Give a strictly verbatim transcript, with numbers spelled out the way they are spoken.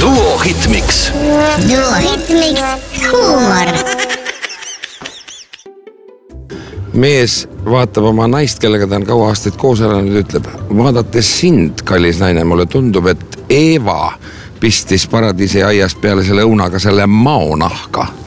Duo Hitmix. Duo Hitmix huumor. Mees vaatab oma naist, kellega ta on kaua aastaid koos elanud, ütleb, vaadates sind, kallis naine, mulle tundub, et Eeva pistis paradiisi aias peale selle õunaga selle maonahka.